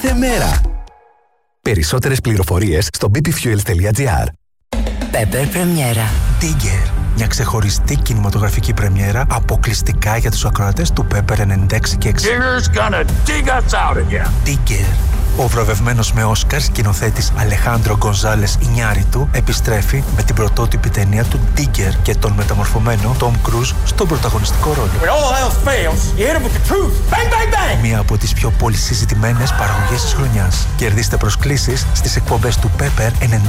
μέρα. Περισσότερες πληροφορίες στο bbfuels.gr. Pepper Πρεμιέρα. Digger. Μια ξεχωριστή κινηματογραφική πρεμιέρα αποκλειστικά για τους ακροατές του Pepper 96 και 6. Digger's gonna dig us out again. Digger. Ο βραβευμένος με Όσκαρ σκηνοθέτης Αλεχάνδρο Γκονζάλες Ινιάριτου επιστρέφει με την πρωτότυπη ταινία του Digger και τον μεταμορφωμένο Tom Cruise στον πρωταγωνιστικό ρόλο. Μία από τις πιο πολυσυζητημένες παραγωγές της χρονιάς. Κερδίστε προσκλήσεις στις εκπομπές του Pepper 96